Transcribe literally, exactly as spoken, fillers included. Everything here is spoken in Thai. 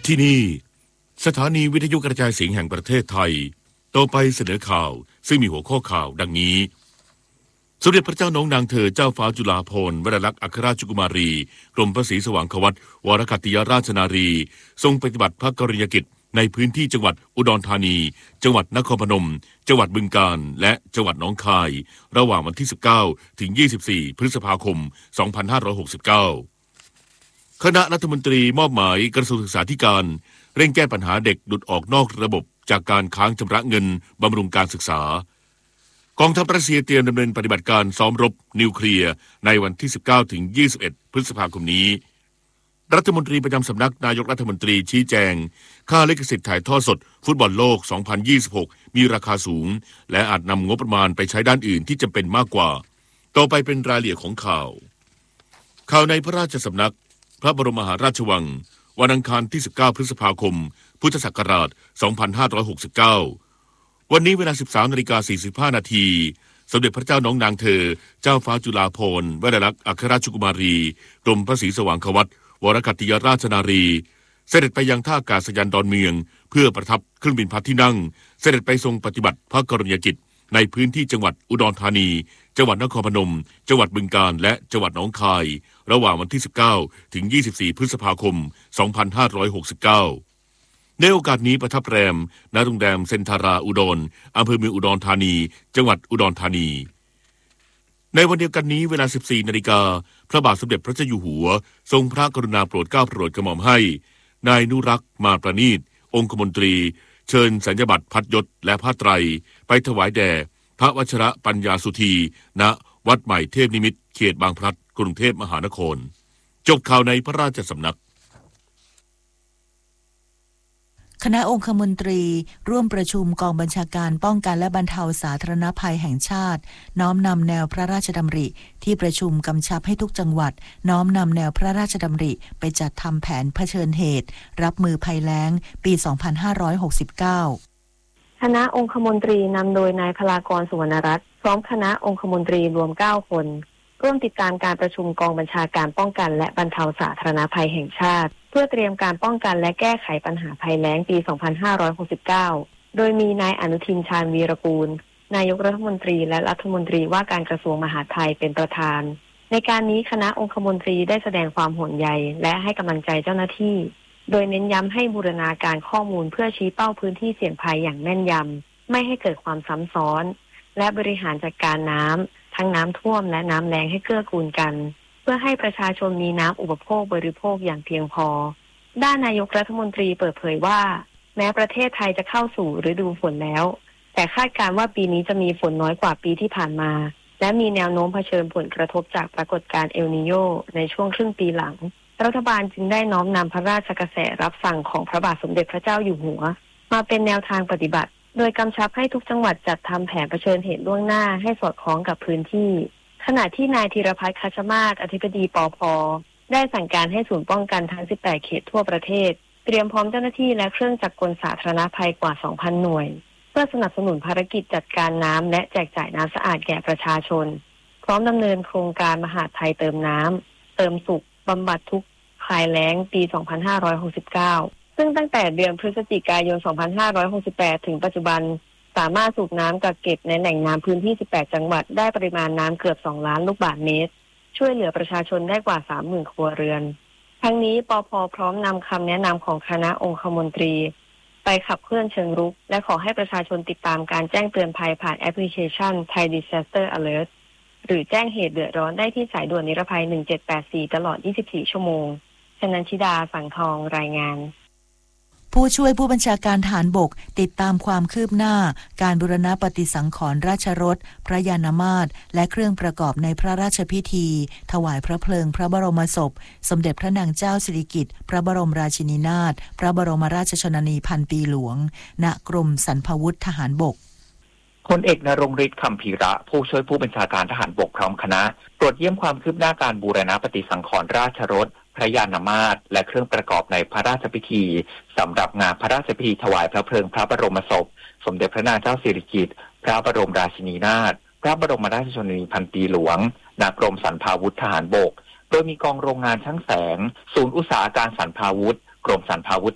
ที่นี่สถานีวิทยุกระจายเสียงแห่งประเทศไทยต่อไปเสนอข่าวซึ่งมีหัวข้อข่าวดังนี้สมเด็จพระเจ้าน้องนางเธอเจ้าฟ้าจุฬาภรณ์วรลักษณ์อัครราชกุมารีกรมพระศรีสว่างควัตรวรคัตติยราชนารีทรงปฏิบัติพระกรณียกิจในพื้นที่จังหวัดอุดรธานีจังหวัดนครพนมจังหวัดบึงกาฬและจังหวัดหนองคายระหว่างวันที่สิบเก้าถึงยี่สิบสี่พฤษภาคมสองพันห้าร้อยหกสิบเก้าคณะรัฐมนตรีมอบหมายกระทรวงศึกษาธิการเร่งแก้ปัญหาเด็กหลุดออกนอกระบบจากการค้างชำระเงินบำรุงการศึกษากองทัพรัสเซียเตรียมดำเนินปฏิบัติการซ้อมรบนิวเคลียร์ในวันที่สิบเก้าถึงยี่สิบเอ็ดพฤษภาคมนี้รัฐมนตรีประจำสำนักนายกรัฐมนตรีชี้แจงค่าลิขสิทธิ์ถ่ายทอดสดฟุตบอลโลกสองพันยี่สิบหกมีราคาสูงและอาจนำงบประมาณไปใช้ด้านอื่นที่จำเป็นมากกว่าต่อไปเป็นรายละเอียดของข่าวข่าวในพระราชสำนักพระบรมมหาราชวังวันอังคารที่สิบเก้าพฤษภาคมพุทธศักราชสองพันห้าร้อยหกสิบเก้าวันนี้เวลา สิบสามนาฬิกาสี่สิบห้านาทีสมเด็จพระเจ้าน้องนางเธอเจ้าฟ้าจุฬาภรณ์วรลักษณ์อัครราชกุมารีกรมพระศรีสว่างควัตรวรคัตติยราชนารีเสด็จไปยังท่าอากาศยานดอนเมืองเพื่อประทับเครื่องบินพระที่นั่งเสด็จไปทรงปฏิบัติพระกรณียกิจในพื้นที่จังหวัดอุดรธานีจังหวัดนครพนมจังหวัดบึงกาฬและจังหวัดหนองคายระหว่างวันที่สิบเก้าถึงยี่สิบสี่พฤษภาคมสองพันห้าร้อยหกสิบเก้าในโอกาสนี้ประทับแรมณโรงแรมเซนทาราอุดรอำเภอเมืองอุดรธานีจังหวัดอุดรธานีในวันเดียวกันนี้เวลา สิบสี่นาฬิกาพระบาทสมเด็จพระเจ้าอยู่หัวทรงพระกรุณาโปรดเกล้าโปรดกระหม่อมให้นายนุรักษ์มาประณีตองคมนตรีเชิญสัญญบัตรพัดยศและผ้าไตรไปถวายแด่พระวชระปัญญาสุธีณวัดใหม่เทพนิมิตรเขตบางพลัดกรุงเทพมหานครจบข่าวในพระราชสำนักคณะองคมนตรีร่วมประชุมกองบัญชาการป้องกันและบรรเทาสาธารณภัยแห่งชาติน้อมนำแนวพระราชดำริที่ประชุมกำชับให้ทุกจังหวัดน้อมนำแนวพระราชดำริไปจัดทำแผนเผชิญเหตุรับมือภัยแล้งปีสองพันห้าร้อยหกสิบเก้าคณะองคมนตรีนำโดยนายพลากรสุวรรณรัตน์พร้อมคณะองคมนตรีรวมเก้าคนร่วมติดตามการประชุมกองบัญชาการป้องกันและบรรเทาสาธารณภัยแห่งชาติเพื่อเตรียมการป้องกันและแก้ไขปัญหาภัยแล้งปีสองพันห้าร้อยหกสิบเก้าโดยมีนายอนุทินชาญวีรกูลนายกรัฐมนตรีและรัฐมนตรีว่าการกระทรวงมหาดไทยเป็นประธานในการนี้คณะองคมนตรีได้แสดงความห่วงใยและให้กำลังใจเจ้าหน้าที่โดยเน้นย้ำให้บูรณาการข้อมูลเพื่อชี้เป้าพื้นที่เสี่ยงภัยอย่างแม่นยำไม่ให้เกิดความซ้ำซ้อนและบริหารจัดการน้ำทั้งน้ำท่วมและน้ำแล้งให้เกื้อกูลกันเพื่อให้ประชาชนมีน้ำอุปโภคบริโภคอย่างเพียงพอด้านนายกรัฐมนตรีเปิดเผยว่าแม้ประเทศไทยจะเข้าสู่ฤดูฝนแล้วแต่คาดการณ์ว่าปีนี้จะมีฝนน้อยกว่าปีที่ผ่านมาและมีแนวโน้มเผชิญผลกระทบจากปรากฏการณ์เอลนีโญในช่วงครึ่งปีหลังรัฐบาลจึงได้น้อมนำพระราชกระแสรับสั่งของพระบาทสมเด็จพระเจ้าอยู่หัวมาเป็นแนวทางปฏิบัติโดยกำชับให้ทุกจังหวัดจัดทำแผนเผชิญเหตุล่วงหน้าให้สอดคล้องกับพื้นที่ขณะที่นายธีรพัฒน์คัชมาศอธิบดีปภ.ได้สั่งการให้ศูนย์ป้องกันทั้งสิบแปดเขตทั่วประเทศเตรียมพร้อมเจ้าหน้าที่และเครื่องจักรกลสาธารณภัยกว่า สองพัน หน่วยเพื่อสนับสนุนภารกิจจัดการน้ำและแจกจ่ายน้ำสะอาดแก่ประชาชนพร้อมดำเนินโครงการมหาดไทยเติมน้ำเติมสุขบำบัดทุกข์คลายแล้งปีสองพันห้าร้อยหกสิบเก้าซึ่งตั้งแต่เดือนพฤศจิกายนสองพันห้าร้อยหกสิบแปดถึงปัจจุบันสามารถสูบน้ำกักเก็บในแหล่งน้ำพื้นที่สิบแปดจังหวัดได้ปริมาณน้ำเกือบสองล้านลูกบาศก์เมตรช่วยเหลือประชาชนได้กว่า สามหมื่น ครัวเรือนทั้งนี้ปภ.พร้อมนำคำแนะนำของคณะองคมนตรีไปขับเคลื่อนเชิงรุกและขอให้ประชาชนติดตามการแจ้งเตือนภัยผ่านแอปพลิเคชัน Thai Disaster Alert หรือแจ้งเหตุเดือดร้อนได้ที่สายด่วนนิรภัยหนึ่งเจ็ดแปดสี่ตลอดยี่สิบสี่ชั่วโมงชนันชิดาสังทองรายงานผู้ช่วยผู้บัญชาการทหารบกติดตามความคืบหน้าการบูรณปฏิสังขรณ์ราชรถพระยานมาตรและเครื่องประกอบในพระราชพิธีถวายพระเพลิงพระบรมศพสมเด็จพระนางเจ้าสิริกิติ์พระบรมราชินีนาถพระบรมราชชนนีพันปีหลวงณกรมสรรพาวุธทหารบกพลเอกณรงค์ฤทธิ์คำพีระผู้ช่วยผู้บัญชาการทหารบกพร้อมคณะตรวจเยี่ยมความคืบหน้าการบูรณปฏิสังขรณ์ราชรถพระยานมาตรและเครื่องประกอบในพระราชพิธีสำหรับงานพระราชพิธีถวายพระเพลิงพระบรมศพสมเด็จพระนางเจ้าสิริกิติ์พระบรมราชินีนาถพระบรมราชชนนีพันปีหลวงณกรมสรรพาวุธทหารบกโดยมีกองโรงงานช่างแสงศูนย์อุตสาหการสรรพาวุธกรมสรรพาวุธ